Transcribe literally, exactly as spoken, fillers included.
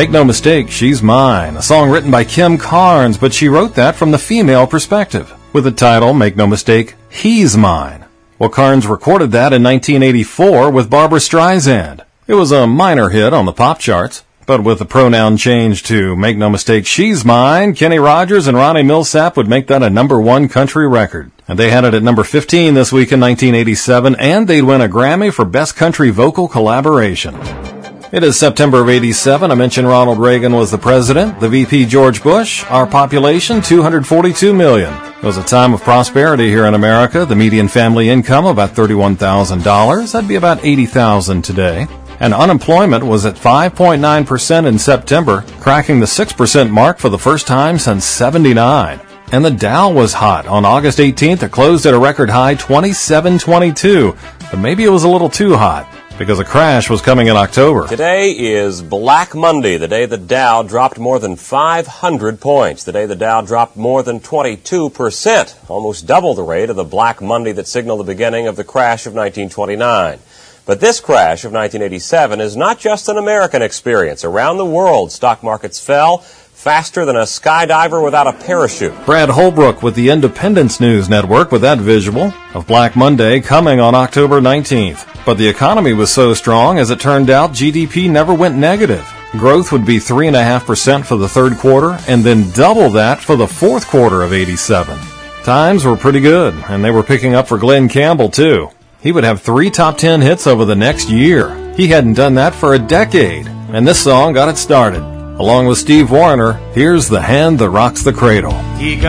Make no mistake, she's mine, a song written by Kim Carnes, but she wrote that from the female perspective, with the title, Make No Mistake, He's Mine. Well, Carnes recorded that in nineteen eighty-four with Barbra Streisand. It was a minor hit on the pop charts, but with the pronoun change to Make No Mistake, She's Mine, Kenny Rogers and Ronnie Millsap would make that a number one country record. And they had it at number fifteen this week in nineteen eighty-seven, and they'd win a Grammy for Best Country Vocal Collaboration. It is September of eighty-seven. I mentioned Ronald Reagan was the president, the V P George Bush, our population two hundred forty-two million. It was a time of prosperity here in America. The median family income about thirty-one thousand dollars. That'd be about eighty thousand dollars today. And unemployment was at five point nine percent in September, cracking the six percent mark for the first time since seventy-nine. And the Dow was hot. On August eighteenth, it closed at a record high twenty-seven twenty-two. But maybe it was a little too hot, because a crash was coming in October. Today is Black Monday, the day the Dow dropped more than five hundred points. The day the Dow dropped more than twenty-two percent, almost double the rate of the Black Monday that signaled the beginning of the crash of nineteen twenty-nine. But this crash of nineteen eighty-seven is not just an American experience. Around the world, stock markets fell faster than a skydiver without a parachute. Brad Holbrook with the Independence News Network with that visual of Black Monday coming on October nineteenth. But the economy was so strong, as it turned out, G D P never went negative. Growth would be three point five percent for the third quarter, and then double that for the fourth quarter of eighty-seven. Times were pretty good, and they were picking up for Glenn Campbell, too. He would have three top ten hits over the next year. He hadn't done that for a decade, and this song got it started. Along with Steve Wariner, here's The Hand That Rocks the Cradle. He got